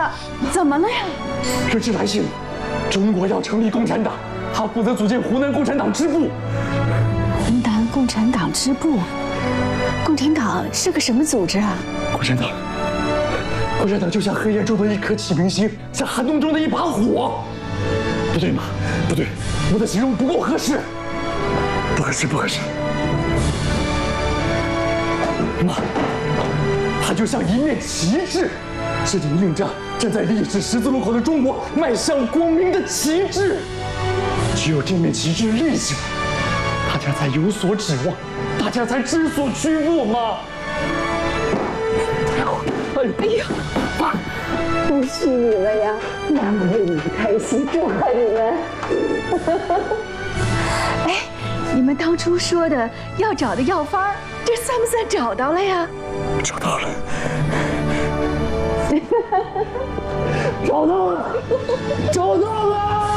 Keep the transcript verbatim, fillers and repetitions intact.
了，怎么了呀？ 日志来信，中国要成立共产党，他负责组建湖南共产党支部。 湖南共产党支部？共产党是个什么组织啊？ 共产党，共产党就像黑夜中的一颗启明星，像寒冬中的一把火。不对吗？不对，我的形容不够合适，不合适，不合适。妈，它就像一面旗帜，是引领着站在历史十字路口的中国迈向光明的旗帜。只有这面旗帜立起来，大家才有所指望，大家才知所屈服嘛。哎呦，哎呀，妈！ 恭喜你们呀！妈妈为你们开心，祝贺你们！ 哎，你们当初说的要找的药方，这算不算找到了呀？ 找到了，找到了，找到了！